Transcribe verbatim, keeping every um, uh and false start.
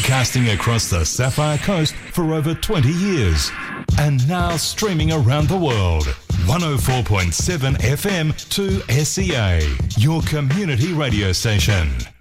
Broadcasting across the Sapphire Coast for over twenty years. And now streaming around the world. one oh four point seven F M to S E A, your community radio station.